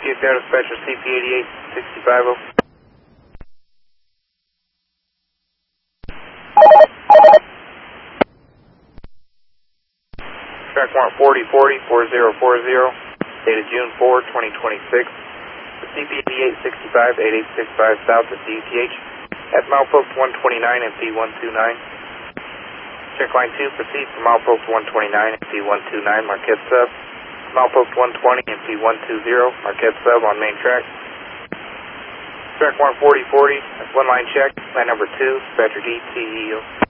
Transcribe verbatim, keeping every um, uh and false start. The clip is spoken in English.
Chief Air Dispatcher C P eighty-eight sixty-five. Track mark forty forty four zero four zero, dated June fourth, twenty twenty-six. The C P eighty-eight sixty-five eighty-eight sixty-five south at D T H at milepost one twenty-nine and P one two nine. Check line two, proceed from milepost one twenty-nine and P one two nine, Marquette Sub. Milepost one twenty and P one two zero, Marquette Sub on main track. Track one forty forty, that's one line check, line number two, Dispatcher D T E O.